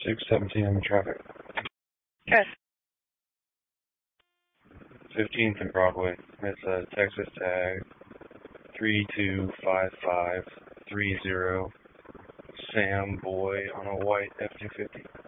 617 in traffic. Yes. 15th and Broadway. It's a Texas tag 325530. Sam Boy on a white F-250.